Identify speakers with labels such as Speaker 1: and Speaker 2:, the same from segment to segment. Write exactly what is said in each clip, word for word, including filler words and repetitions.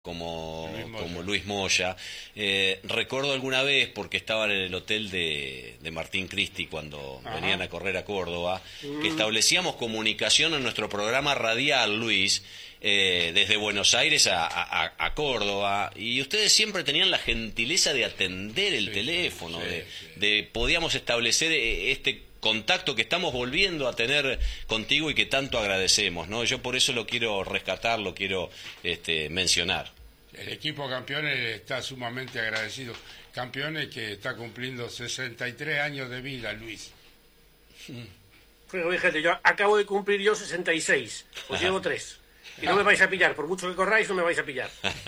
Speaker 1: como
Speaker 2: Luis Moya.
Speaker 1: como Luis Moya. Eh, recuerdo alguna vez, porque estaba en el hotel de, de Martín Cristi cuando
Speaker 2: Ajá.
Speaker 1: venían a correr a Córdoba,
Speaker 3: Mm.
Speaker 1: que establecíamos comunicación en nuestro programa radial, Luis, eh, desde Buenos Aires a, a- a Córdoba, y ustedes siempre tenían la gentileza de atender el
Speaker 2: Sí,
Speaker 1: teléfono,
Speaker 2: sí,
Speaker 1: de,
Speaker 2: sí.
Speaker 1: de podíamos establecer eh, este contacto que estamos volviendo a tener contigo y que tanto agradecemos, ¿no? Yo por eso lo quiero rescatar, lo quiero este, mencionar.
Speaker 2: El equipo Campeones está sumamente agradecido. Campeones que está cumpliendo sesenta y tres años de vida, Luis.
Speaker 3: Bueno, fíjate, yo acabo de cumplir yo sesenta y seis, os llevo tres. Y no me vais a pillar, por mucho que corráis, no me vais a pillar.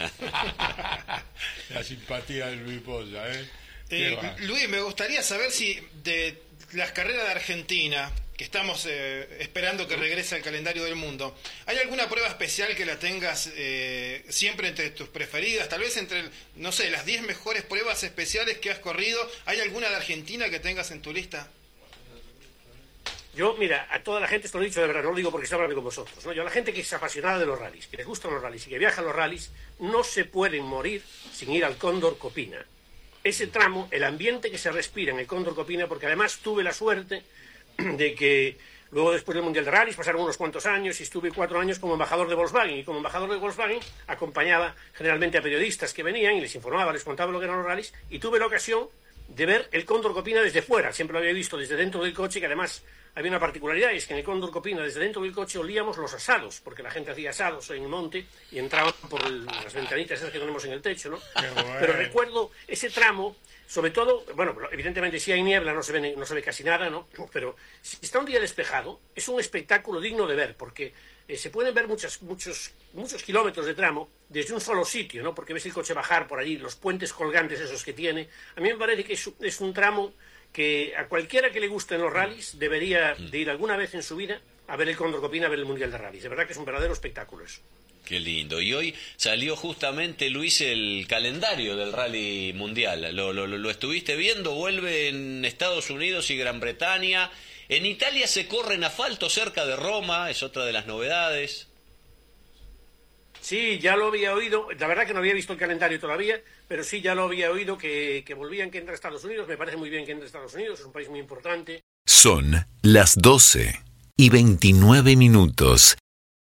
Speaker 2: La simpatía de Luis Moya, ¿eh?
Speaker 4: Eh,
Speaker 2: Qué va.
Speaker 4: Luis, me gustaría saber si de las carreras de Argentina, que estamos eh, esperando que regrese al calendario del mundo, ¿hay alguna prueba especial que la tengas eh, siempre entre tus preferidas? Tal vez entre, no sé, las diez mejores pruebas especiales que has corrido, ¿hay alguna de Argentina que tengas en tu lista?
Speaker 3: Yo, mira, a toda la gente, esto lo he dicho de verdad, no lo digo porque estoy hablando con vosotros, ¿no? Yo a la gente que es apasionada de los rallies, que les gustan los rallies y que viaja a los rallies, no se pueden morir sin ir al Cóndor Copina. Ese tramo, el ambiente que se respira en el Cóndor Copina, porque además tuve la suerte de que luego después del Mundial de Rallys pasaron unos cuantos años y estuve cuatro años como embajador de Volkswagen, y como embajador de Volkswagen acompañaba generalmente a periodistas que venían y les informaba, les contaba lo que eran los rallies, y tuve la ocasión de ver el Cóndor Copina desde fuera. Siempre lo había visto desde dentro del coche, que además había una particularidad, y es que en el Cóndor Copina desde dentro del coche olíamos los asados, porque la gente hacía asados en el monte y entraban por el- las ventanitas esas que tenemos en el techo, ¿no?
Speaker 2: Qué bueno.
Speaker 3: Pero recuerdo ese tramo, sobre todo, bueno, evidentemente si hay niebla no se ve, no se ve casi nada, ¿no? Pero si está un día despejado, es un espectáculo digno de ver, porque eh, se pueden ver muchas, muchos, muchos kilómetros de tramo desde un solo sitio, ¿no? Porque ves el coche bajar por allí, los puentes colgantes esos que tiene. A mí me parece que es, un- es un tramo que a cualquiera que le gusten los rallies debería de ir alguna vez en su vida a ver el Cóndor Copina, a ver el Mundial de Rallys. De verdad que es un verdadero espectáculo eso.
Speaker 1: Qué lindo. Y hoy salió justamente, Luis, el calendario del Rally Mundial. ¿Lo, lo, lo estuviste viendo? Vuelve en Estados Unidos y Gran Bretaña. En Italia se corre en asfalto cerca de Roma, es otra de las novedades.
Speaker 3: Sí, ya lo había oído, la verdad que no había visto el calendario todavía, pero sí ya lo había oído que, que volvían que entre a Estados Unidos. Me parece muy bien que entre a Estados Unidos, es un país muy importante.
Speaker 5: Son las doce y veintinueve minutos.